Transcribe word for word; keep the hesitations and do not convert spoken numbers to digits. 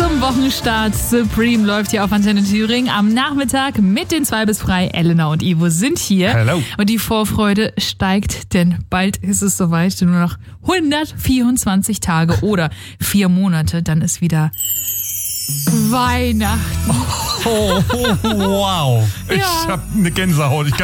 zum Wochenstart. Supreme läuft hier auf Antenne Thüringen am Nachmittag mit den zwei bis frei. Elena und Ivo sind hier. Hello. Und die Vorfreude steigt, denn bald ist es soweit. Nur noch hundertvierundzwanzig Tage oder vier Monate. Dann ist wieder Weihnachten. Oh, oh, wow. Ich Ja. habe eine Gänsehaut. Ich